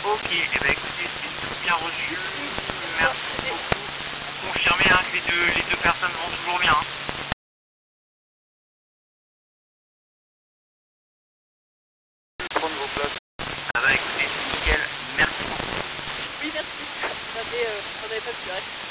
Ok, et bah écoutez, c'est tout bien reçu. Merci beaucoup. Confirmez hein, que les deux personnes vont toujours bien. Hein. Prendre vos places. Ah bah écoutez, c'est nickel. Merci beaucoup. Oui, merci. On avait pas vu le reste.